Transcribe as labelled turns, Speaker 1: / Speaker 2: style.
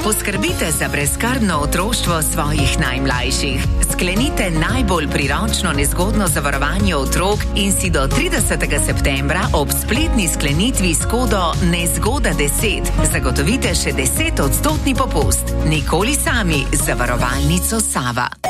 Speaker 1: Poskrbite za brezskrbno otroštvo svojih najmlajših. Sklenite najbolj priročno nezgodno zavarovanje otrok in si do 30. septembra ob spletni sklenitvi s kodo Nezgoda 10 zagotovite še 10% popust. Nikoli sami z zavarovalnico Sava.